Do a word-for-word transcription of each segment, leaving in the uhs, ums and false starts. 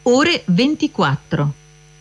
ore ventiquattro.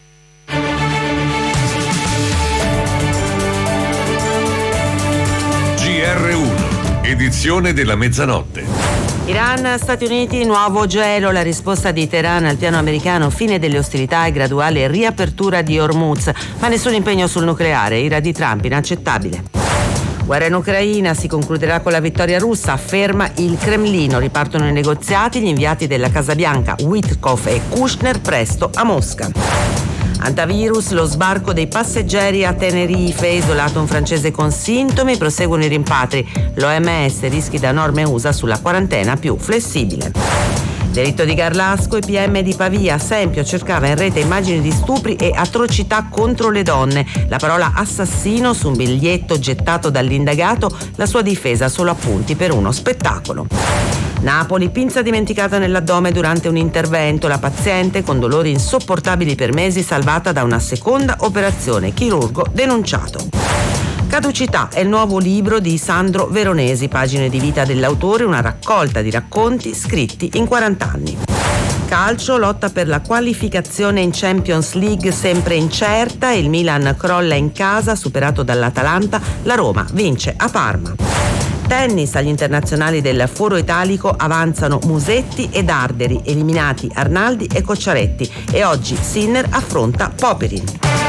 G R uno, edizione della mezzanotte. Iran, Stati Uniti, nuovo gelo, la risposta di Teheran al piano americano, fine delle ostilità e graduale riapertura di Hormuz, ma nessun impegno sul nucleare, ira di Trump inaccettabile. Guerra in Ucraina, si concluderà con la vittoria russa, afferma il Cremlino, ripartono i negoziati, gli inviati della Casa Bianca, Witkoff e Kushner presto a Mosca. Antivirus, lo sbarco dei passeggeri a Tenerife, isolato un francese con sintomi, proseguono i rimpatri. L'O M S, rischi da norme U S A sulla quarantena più flessibile. Delitto di Garlasco, i P M di Pavia, Sempio cercava in rete immagini di stupri e atrocità contro le donne. La parola assassino su un biglietto gettato dall'indagato, la sua difesa solo appunti per uno spettacolo. Napoli, pinza dimenticata nell'addome durante un intervento, la paziente con dolori insopportabili per mesi salvata da una seconda operazione, chirurgo denunciato. Caducità è il nuovo libro di Sandro Veronesi, pagine di vita dell'autore, una raccolta di racconti scritti in quaranta anni. Calcio, lotta per la qualificazione in Champions League sempre incerta, il Milan crolla in casa, superato dall'Atalanta, la Roma vince a Parma. Tennis, agli internazionali del Foro Italico avanzano Musetti ed Arderi, eliminati Arnaldi e Cocciaretti, e oggi Sinner affronta Popperin.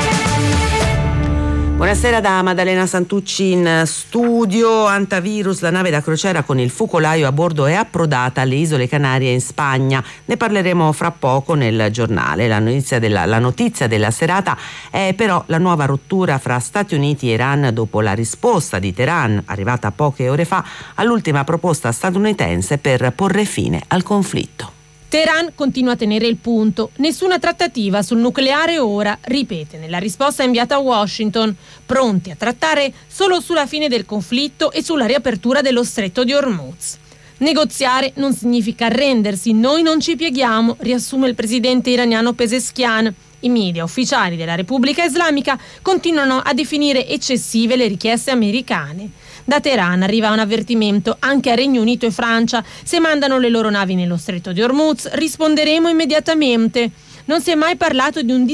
Buonasera da Maddalena Santucci in studio. Antivirus, la nave da crociera con il focolaio a bordo è approdata alle Isole Canarie in Spagna. Ne parleremo fra poco nel giornale. La notizia della, la notizia della serata è però la nuova rottura fra Stati Uniti e Iran dopo la risposta di Teheran, arrivata poche ore fa, all'ultima proposta statunitense per porre fine al conflitto. Teheran continua a tenere il punto. Nessuna trattativa sul nucleare ora, ripete nella risposta inviata a Washington, pronti a trattare solo sulla fine del conflitto e sulla riapertura dello stretto di Hormuz. Negoziare non significa arrendersi, noi non ci pieghiamo, riassume il presidente iraniano Pezeshkian. I media ufficiali della Repubblica Islamica continuano a definire eccessive le richieste americane. Da Teheran arriva un avvertimento anche a Regno Unito e Francia: se mandano le loro navi nello stretto di Hormuz risponderemo immediatamente. Non si è mai parlato di un